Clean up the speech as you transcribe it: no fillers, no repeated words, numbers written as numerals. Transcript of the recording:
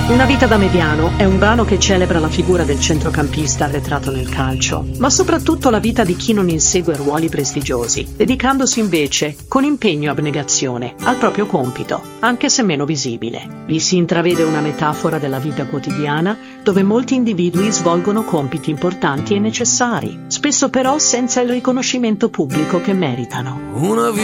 Una vita da mediano è un brano che celebra la figura del centrocampista arretrato nel calcio, ma soprattutto la vita di chi non insegue ruoli prestigiosi, dedicandosi invece, con impegno e abnegazione, al proprio compito, anche se meno visibile. Vi si intravede una metafora della vita quotidiana, dove molti individui svolgono compiti importanti e necessari, spesso però senza il riconoscimento pubblico che meritano.